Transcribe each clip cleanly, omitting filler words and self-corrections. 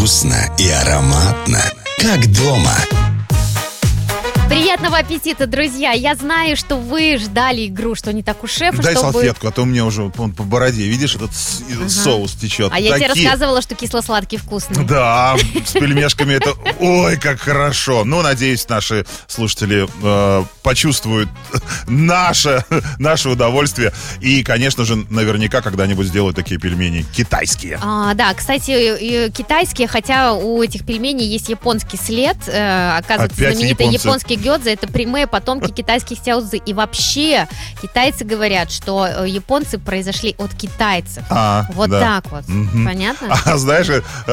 Вкусно и ароматно, как дома. Приятного аппетита, друзья! Я знаю, что вы ждали игру «Что не так у шефа», Дай чтобы... салфетку, а то у меня уже по бороде, видишь, этот соус течет. А я тебе рассказывала, что кисло-сладкий вкусный. Да, с пельмешками это... Ой, как хорошо. Ну, надеюсь, наши слушатели почувствуют наше удовольствие. И, конечно же, наверняка когда-нибудь сделают такие пельмени китайские. Да, кстати, китайские, хотя у этих пельменей есть японский след. Оказывается, Опять знаменитый японцы. японский гёдзе — это прямые потомки китайских сяоцзы. И вообще, китайцы говорят, что японцы произошли от китайцев. Вот да. так вот. Мгм. Понятно? А знаешь,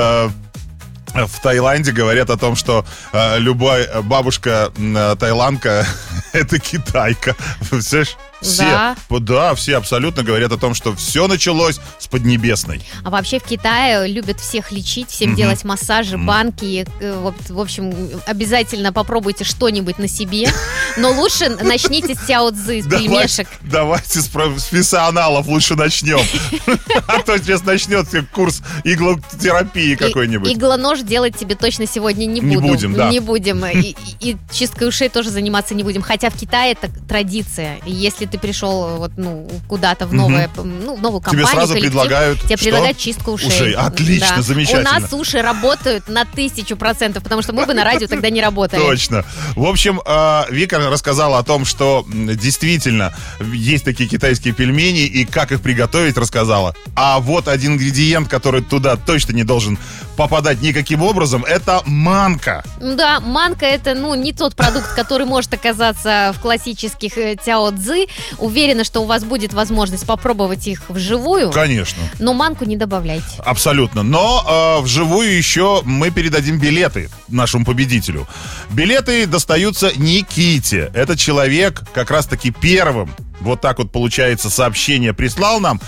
в Таиланде говорят о том, что любая бабушка таиландка — это китайка. Представляешь? Все абсолютно говорят о том, что все началось с Поднебесной. А вообще в Китае любят всех лечить, всем делать массажи, банки. В общем, обязательно попробуйте что-нибудь на себе. Но лучше начните с сяо-цзы, с пельмешек. Давайте с профессионалов лучше начнем. А то сейчас начнется курс иглотерапии какой-нибудь. Иглонож делать тебе точно сегодня не буду. Не будем. И чисткой ушей тоже заниматься не будем. Хотя в Китае это традиция. Если ты пришел куда-то в новую компанию, тебе сразу предлагают тебе предлагают чистку ушей. Отлично, Да. замечательно. У нас уши работают на 1000%, потому что мы бы на радио тогда не работали. Точно. В общем, Вика рассказала о том, что действительно есть такие китайские пельмени, и как их приготовить, рассказала. А вот один ингредиент, который туда точно не должен попадать никаким образом, это манка. Да, манка — это, не тот продукт, который может оказаться в классических цяо-цзы. Уверена, что у вас будет возможность попробовать их вживую. Конечно. Но манку не добавляйте. Абсолютно. Но вживую еще мы передадим билеты нашему победителю. Билеты достаются Никите. Этот человек как раз-таки первым, вот так вот получается, сообщение прислал нам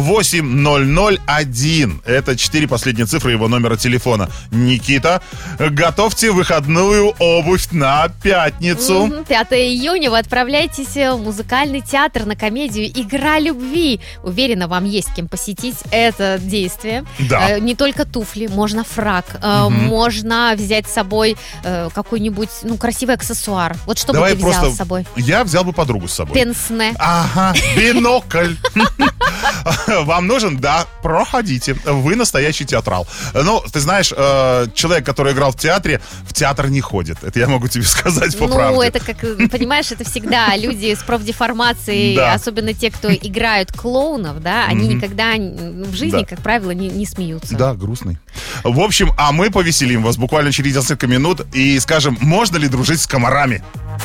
8001. Это 4 последние цифры его номера телефона. Никита, готовьте выходную обувь на пятницу. 5 июня вы отправляетесь в музыкальный театр на комедию «Игра любви». Уверена, вам есть кем посетить это действие. Да. Не только туфли, можно фрак, можно взять с собой какой-нибудь красивый аксессуар. Вот что бы ты взял с собой? Я взял бы подругу с собой. Пенсне. Ага, бинокль. Вам нужен? Да, проходите. Вы настоящий театрал. Ну, ты знаешь, человек, который играл в театре, в театр не ходит. Это я могу тебе сказать по правде. Это как, понимаешь, это всегда люди с профдеформацией, Да. особенно те, кто играют клоунов, да, они никогда в жизни, как правило, не смеются. Да, грустный. В общем, а мы повеселим вас буквально через несколько минут и скажем, можно ли дружить с комарами?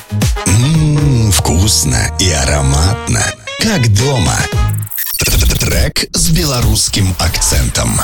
Вкусно и ароматно, как дома. Трек с белорусским акцентом.